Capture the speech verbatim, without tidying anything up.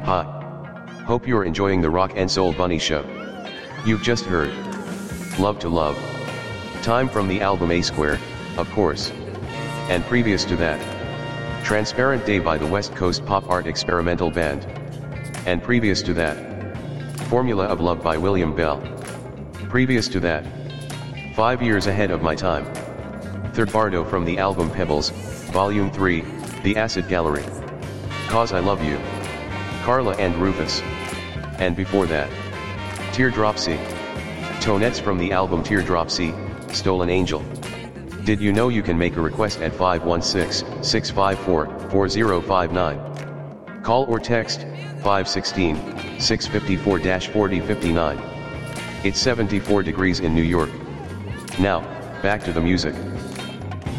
Hi. Hope you're enjoying the Rock and Soul Bunny Show. You've just heard Love to Love. Time from the album A Square, of course. And previous to that, Transparent Day by the West Coast Pop Art Experimental Band. And previous to that, Formula of Love by William Bell. Previous to that, Five Years Ahead of My Time. Third Bardo from the album Pebbles, Volume three, The Acid Gallery. Cause I Love You. Carla and Rufus. And before that, Teardropsy. Tonettes from the album Teardropsy, Stolen Angel. Did you know you can make a request at five one six, six five four, four zero five nine? Call or text, five one six, six five four, four zero five nine. It's seventy-four degrees in New York. Now, back to the music.